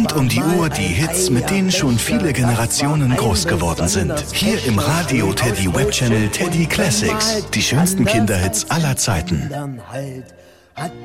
Rund um die Uhr die Hits, mit denen schon viele Generationen groß geworden sind. Hier im Radio Teddy Webchannel Teddy Classics. Die schönsten Kinderhits aller Zeiten.